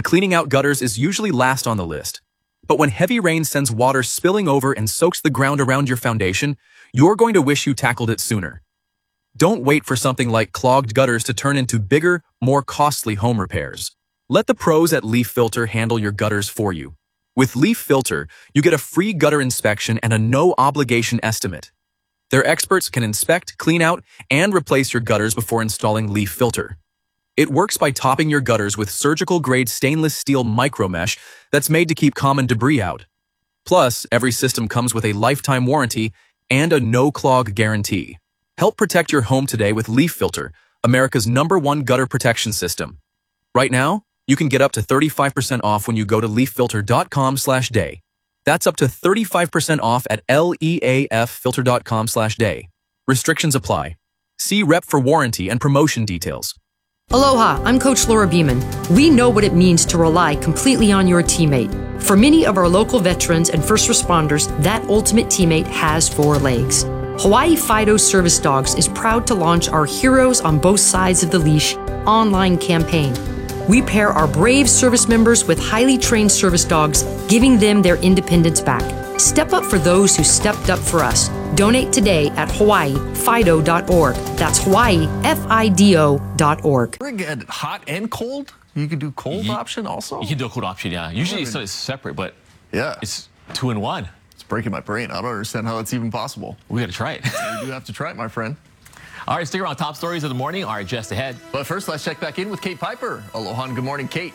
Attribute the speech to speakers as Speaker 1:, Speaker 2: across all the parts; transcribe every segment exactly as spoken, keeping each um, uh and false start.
Speaker 1: and cleaning out gutters is usually last on the list. But when heavy rain sends water spilling over and soaks the ground around your foundation, you're going to wish you tackled it sooner. Don't wait for something like clogged gutters to turn into bigger, more costly home repairs. Let the pros at Leaf Filter handle your gutters for you. With Leaf Filter, you get a free gutter inspection and a no-obligation estimate. Their experts can inspect, clean out, and replace your gutters before installing Leaf Filter. It works by topping your gutters with surgical-grade stainless steel micromesh that's made to keep common debris out. Plus, every system comes with a lifetime warranty and a no-clog guarantee. Help protect your home today with Leaf Filter, America's number one gutter protection system. Right now, you can get up to thirty-five percent off when you go to leaf filter dot com slash day. That's up to thirty-five percent off at leaf filter dot com slash day. Restrictions apply. See rep for warranty and promotion details.
Speaker 2: Aloha, I'm Coach Laura Beeman. We know what it means to rely completely on your teammate. For many of our local veterans and first responders, that ultimate teammate has four legs. Hawaii Fido Service Dogs is proud to launch our Heroes on Both Sides of the Leash online campaign. We pair our brave service members with highly trained service dogs, giving them their independence back. Step up for those who stepped up for us. Donate today at hawaii fido dot org. That's Hawaii F I D O dot org.
Speaker 3: We're gonna get hot and cold. You can do cold
Speaker 4: you,
Speaker 3: option also?
Speaker 4: You can do a cold option, yeah. Usually it's, it's separate, but
Speaker 3: yeah,
Speaker 4: it's two in one.
Speaker 3: It's breaking my brain. I don't understand how that's even possible.
Speaker 4: We gotta try it.
Speaker 3: We do have to try it, my friend.
Speaker 4: All right, stick around. Top stories of the morning are just ahead.
Speaker 3: But first, let's check back in with Kate Piper. Aloha and good morning, Kate.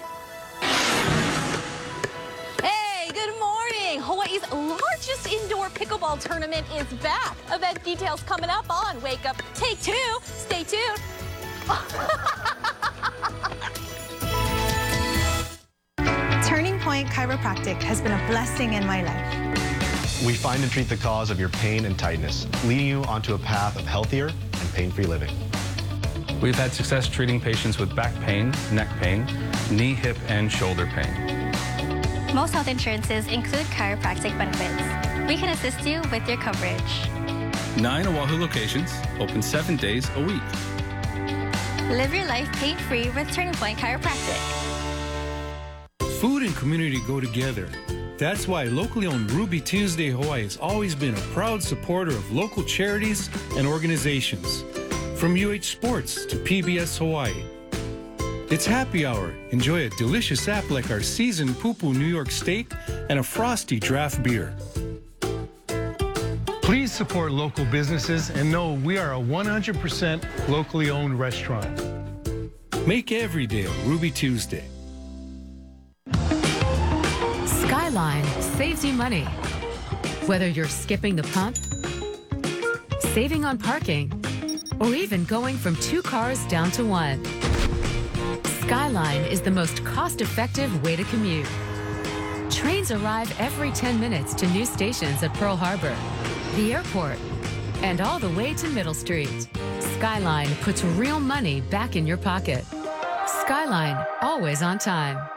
Speaker 5: Hey, good morning. Hawaii's largest indoor pickleball tournament is back. Event details coming up on Wake Up Take Two. Stay tuned.
Speaker 6: Turning Point Chiropractic has been a blessing in my life.
Speaker 7: We find and treat the cause of your pain and tightness, leading you onto a path of healthier and pain-free living.
Speaker 8: We've had success treating patients with back pain, neck pain, knee, hip, and shoulder pain.
Speaker 9: Most health insurances include chiropractic benefits. We can assist you with your coverage.
Speaker 8: Nine Oahu locations, open seven days a week.
Speaker 9: Live your life pain-free with Turning Point Chiropractic.
Speaker 10: Food and community go together. That's why locally owned Ruby Tuesday Hawaii has always been a proud supporter of local charities and organizations, from U H Sports to P B S Hawaii. It's happy hour. Enjoy a delicious app like our seasoned Pupu New York steak and a frosty draft beer.
Speaker 11: Please support local businesses and know we are a one hundred percent locally owned restaurant.
Speaker 10: Make every day a Ruby Tuesday.
Speaker 12: Skyline saves you money. Whether you're skipping the pump, saving on parking, or even going from two cars down to one, Skyline is the most cost-effective way to commute. Trains arrive every ten minutes to new stations at Pearl Harbor, the airport, and all the way to Middle Street. Skyline puts real money back in your pocket. Skyline, always on time.